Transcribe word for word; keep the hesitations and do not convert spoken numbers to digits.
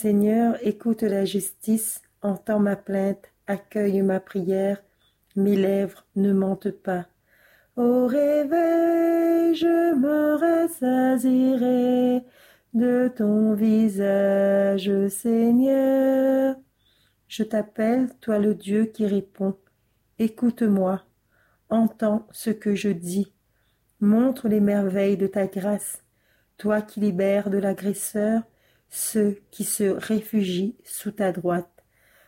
Seigneur, écoute la justice, entends ma plainte, accueille ma prière, mes lèvres ne mentent pas. Au réveil, je me rassasierai de ton visage, Seigneur. Je t'appelle, toi le Dieu qui répond. Écoute-moi, entends ce que je dis. Montre les merveilles de ta grâce, toi qui libères de l'agresseur ceux qui se réfugient sous ta droite.